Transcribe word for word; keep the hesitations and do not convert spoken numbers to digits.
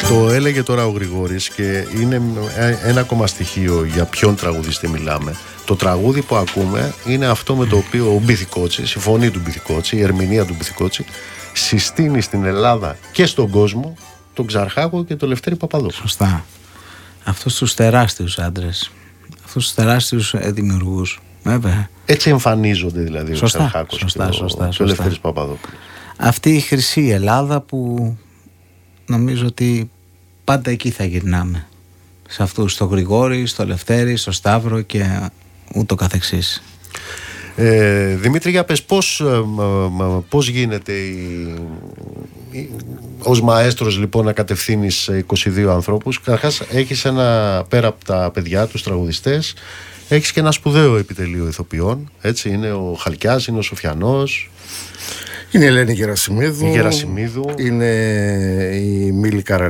Το έλεγε τώρα ο Γρηγόρης και είναι ένα ακόμα στοιχείο για ποιον τραγουδιστή μιλάμε. Το τραγούδι που ακούμε είναι αυτό με το οποίο ο Μπιθικότσης, η φωνή του Μπιθικότση, η ερμηνεία του Μπιθικότση, συστήνει στην Ελλάδα και στον κόσμο τον Ξαρχάκο και τον Λευτέρη Παπαδόπουλο. Σωστά. Αυτούς τους τεράστιους άντρες, αυτούς τους τεράστιους δημιουργούς. Βέβαια. Έτσι εμφανίζονται δηλαδή σωστά, ο Ξαρχάκος σωστά, και, σωστά, ο, και ο Λευτέρης Παπαδόπουλος. Αυτή η χρυσή Ελλάδα που νομίζω ότι πάντα εκεί θα γυρνάμε. Σε αυτούς, στο Γρηγόρη, στο Λευτέρη, στο Σταύρο και ούτω καθεξής. Ε, Δημήτρη, για πες πώς, πώς γίνεται η, η, ως μαέστρος λοιπόν να κατευθύνεις είκοσι δύο ανθρώπους. Καταρχάς έχεις ένα, πέρα από τα παιδιά, τους τραγουδιστές, έχεις και ένα σπουδαίο επιτελείο ηθοποιών, έτσι, είναι ο Χαλκιάς, είναι ο Σοφιανός, είναι η Ελένη Γερασιμίδου, η Γερασιμίδου. είναι η Μίλη Καραλ